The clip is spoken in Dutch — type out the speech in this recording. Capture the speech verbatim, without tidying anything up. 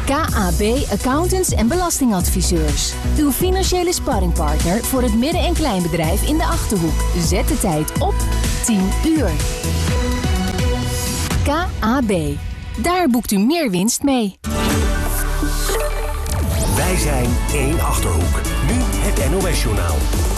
K A B Accountants en Belastingadviseurs. Uw financiële sparringpartner voor het midden- en kleinbedrijf in de Achterhoek. Zet de tijd op tien uur. K A B. Daar boekt u meer winst mee. Wij zijn één Achterhoek. Nu het N O S-journaal.